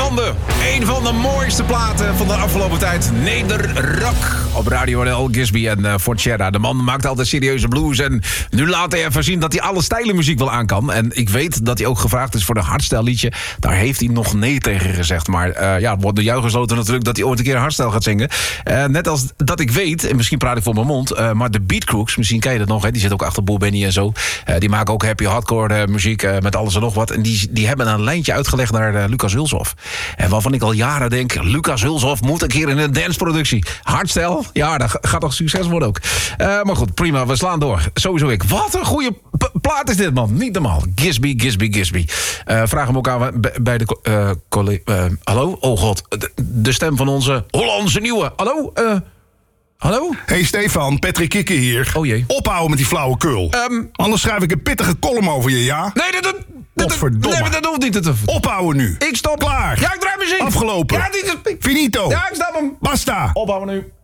Landen. Een van de mooiste platen van de afgelopen tijd. Nederrock. Op Radio NL, Gisby en Forchera. De man maakt altijd serieuze blues. En nu laat hij even zien dat hij alle stijlen muziek wel aan kan. En ik weet dat hij ook gevraagd is voor een hardstyle liedje. Daar heeft hij nog nee tegen gezegd. Maar het wordt door jou gesloten natuurlijk dat hij ooit een keer hardstyle gaat zingen. Net als dat ik weet, en misschien praat ik voor mijn mond, maar de Beat Crooks, misschien ken je dat nog, hè? Die zit ook achter Boel Benny en zo. Die maken ook happy hardcore muziek met alles en nog wat. En die hebben een lijntje uitgelegd naar Lucas Hulshoff. En waarvan ik al jaren denk, Lucas Hulshoff moet een keer in een danceproductie. Hardstyle, ja, dat gaat toch succes worden ook. Maar goed, prima, we slaan door. Sowieso ik. Wat een goede plaat is dit, man. Niet normaal. Gisby. Vraag hem ook aan bij de hallo? Oh god, de stem van onze Hollandse nieuwe. Hallo? Hallo? Hey Stefan, Patrick Kikker hier. Oh jee. Ophouden met die flauwekul. Anders schrijf ik een pittige column over je, ja? Nee, dat hoeft niet. Ophouden nu. Ik stop. Klaar. Ja, ik draai muziek. Afgelopen. Ja, Finito. Ja, ik stop hem. Basta. Ophouden nu.